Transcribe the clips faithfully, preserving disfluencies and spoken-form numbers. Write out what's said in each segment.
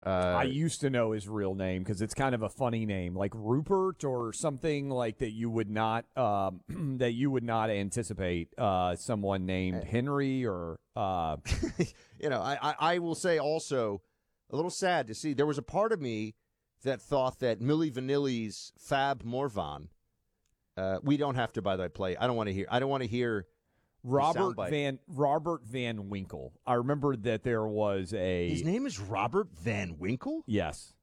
I Uh, used to know his real name because it's kind of a funny name, like Rupert or something like that. You would not um, that you would not anticipate uh, someone named Henry or uh, you know, I, I, I will say also a little sad to see. There was a part of me that thought that Milli Vanilli's Fab Morvan. Uh, we don't have to, by the way, play. I don't want to hear. I don't want to hear Robert soundbite. Van Robert Van Winkle. I remember that there was a His name is Robert Van Winkle? yes.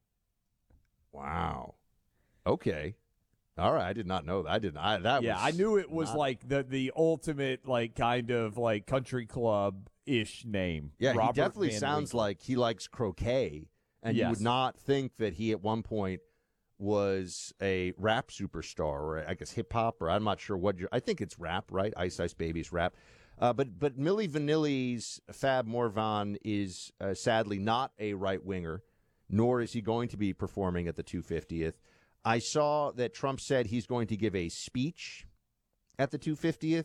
Wow. Okay. All right. I did not know that. I did not. I, that Yeah, was I knew it was not- like the the ultimate like kind of like country club ish name. Yeah, Robert he definitely Van sounds Winkle. like he likes croquet, and you Yes. would not think that he at one point was a rap superstar, or I guess hip hop, or I'm not sure what. You're, I think it's rap, right? Ice Ice Baby's rap. Uh, but but Milli Vanilli's Fab Morvan is uh, sadly not a right winger, nor is he going to be performing at the two hundred fiftieth. I saw that Trump said he's going to give a speech at the two hundred fiftieth.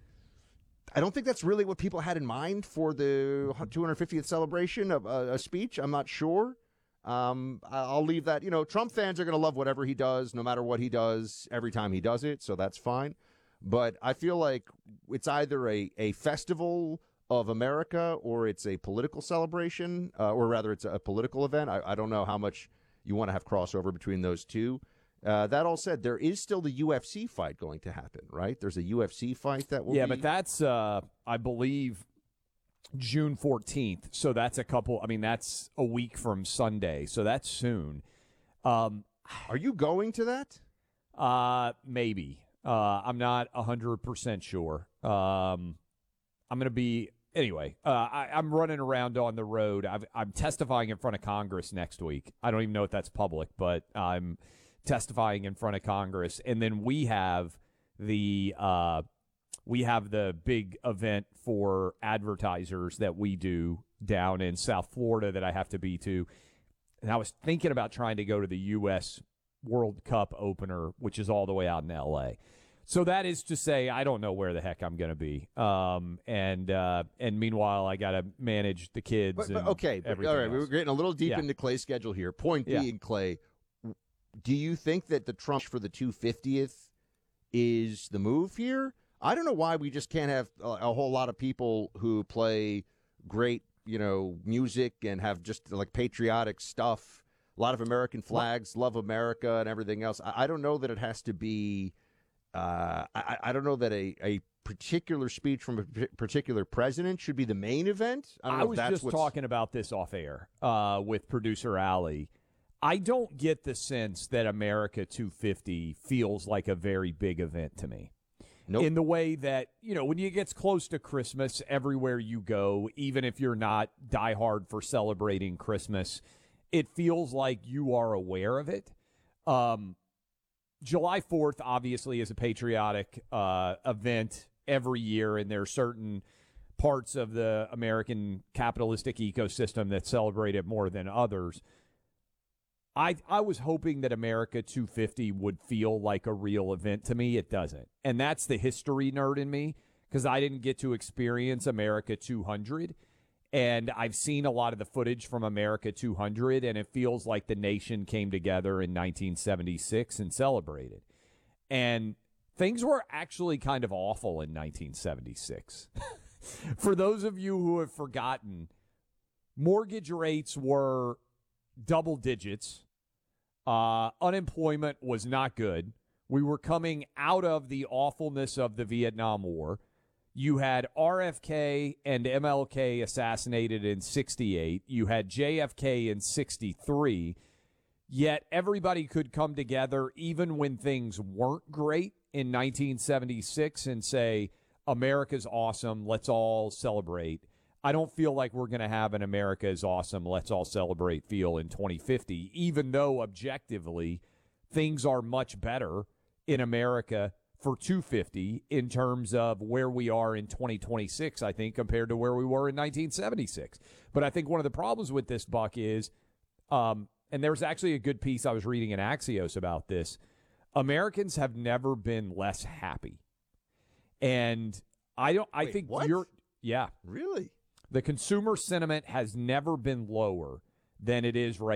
I don't think that's really what people had in mind for the two hundred fiftieth celebration of a, a speech. I'm not sure. Um, I'll leave that. You know, Trump fans are going to love whatever he does, no matter what he does, every time he does it. So that's fine. But I feel like it's either a, a festival of America or it's a political celebration, uh, or rather it's a political event. I, I don't know how much you want to have crossover between those two. Uh, that all said, there is still the U F C fight going to happen, right? There's a U F C fight that will Yeah, be... but that's uh I believe June fourteenth. So that's a couple I mean that's a week from Sunday. So that's soon. Um Are you going to that? uh maybe. Uh I'm not one hundred percent sure. Um I'm going to be anyway, uh I I'm running around on the road. I've, I'm testifying in front of Congress next week. I don't even know if that's public, but I'm testifying in front of Congress, and then we have the uh, we have the big event for advertisers that we do down in South Florida that I have to be to. And I was thinking about trying to go to the U S World Cup opener, which is all the way out in L A. So that is to say, I don't know where the heck I'm going to be. Um, and uh, and meanwhile, I got to manage the kids. But, and but okay, but, everything all right, else. we were getting a little deep Yeah. into Clay's schedule here. Point Yeah. being, Clay, do you think that the Trump for the two hundred fiftieth is the move here? I don't know why we just can't have a, a whole lot of people who play great, you know, music and have just like patriotic stuff. A lot of American flags, love America, and everything else. I, I don't know that it has to be. Uh, I, I don't know that a, a particular speech from a p- particular president should be the main event. I, don't know I if was that's just what's- talking about this off air uh, with producer Allie. I don't get the sense that America two fifty feels like a very big event to me. Nope. In the way that, you know, when it gets close to Christmas, everywhere you go, even if you're not diehard for celebrating Christmas, it feels like you are aware of it. Um, July fourth, obviously, is a patriotic uh, event every year, and there are certain parts of the American capitalistic ecosystem that celebrate it more than others. I I was hoping that America two fifty would feel like a real event. To me, it doesn't. And that's the history nerd in me, because I didn't get to experience America two hundred. And I've seen a lot of the footage from America two hundred, and it feels like the nation came together in nineteen seventy-six and celebrated. And things were actually kind of awful in nineteen seventy-six. For those of you who have forgotten, mortgage rates were double digits. Uh, unemployment was not good. We were coming out of the awfulness of the Vietnam War. You had R F K and M L K assassinated in sixty-eight. You had J F K in sixty-three. Yet everybody could come together even when things weren't great in nineteen seventy-six and say, America's awesome, let's all celebrate. I don't feel like we're going to have an America is awesome, let's all celebrate feel in twenty fifty, even though objectively things are much better in America for two fifty in terms of where we are in twenty twenty-six, I think, compared to where we were in nineteen seventy-six. But I think one of the problems with this, Buck, is, um, and there's actually a good piece I was reading in Axios about this, Americans have never been less happy. And I don't, I Wait, think what? you're, yeah. Really? The consumer sentiment has never been lower than it is right